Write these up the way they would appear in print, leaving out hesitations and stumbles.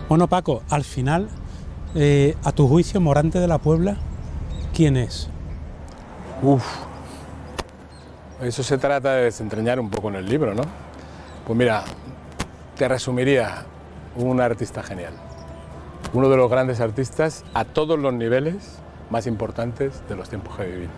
Bueno, Paco, al final, a tu juicio, Morante de la Puebla, ¿quién es? Eso se trata de desentrañar un poco en el libro, ¿no? Pues mira, te resumiría: un artista genial, uno de los grandes artistas a todos los niveles más importantes de los tiempos que vivimos.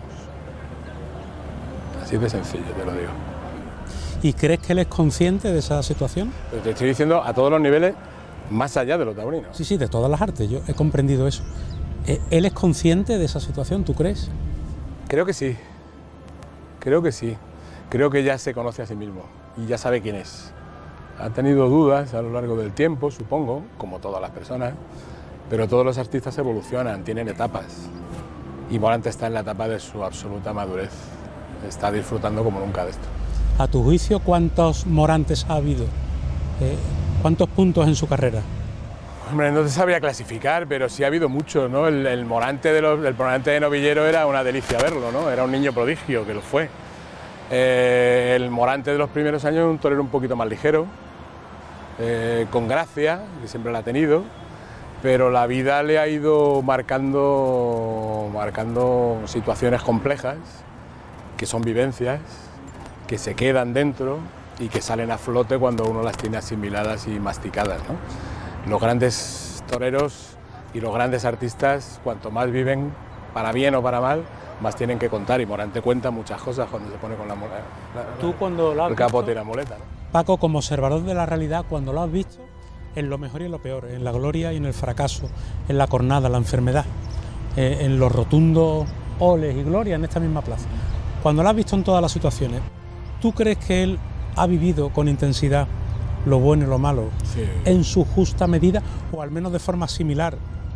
Así de sencillo, te lo digo. ¿Y crees que él es consciente de esa situación? Pero te estoy diciendo a todos los niveles, más allá de los taurinos. Sí, de todas las artes, yo he comprendido eso. ¿Él es consciente de esa situación, tú crees? Creo que sí, creo que sí. Creo que ya se conoce a sí mismo y ya sabe quién es. Ha tenido dudas a lo largo del tiempo, supongo, como todas las personas, pero todos los artistas evolucionan, tienen etapas. Y Morante está en la etapa de su absoluta madurez. Está disfrutando como nunca de esto. A tu juicio, ¿cuántos Morantes ha habido? ¿Cuántos puntos en su carrera? Hombre, no te sabría clasificar, pero sí ha habido muchos, ¿no? El Morante de Novillero era una delicia verlo, ¿no? Era un niño prodigio, que lo fue. El Morante de los primeros años, un torero un poquito más ligero, con gracia, que siempre la ha tenido, pero la vida le ha ido marcando situaciones complejas, que son vivencias, que se quedan dentro y que salen a flote cuando uno las tiene asimiladas y masticadas, ¿no? Los grandes toreros y los grandes artistas, cuanto más viven, para bien o para mal, más tienen que contar, y Morante cuenta muchas cosas cuando se pone con el capote y la muleta, ¿no? Paco, como observador de la realidad, cuando lo has visto, en lo mejor y en lo peor, en la gloria y en el fracaso, en la cornada, la enfermedad, en los rotundos oles y gloria en esta misma plaza, cuando lo has visto en todas las situaciones, ¿tú crees que él ha vivido con intensidad lo bueno y lo malo, sí, en su justa medida, o al menos de forma similar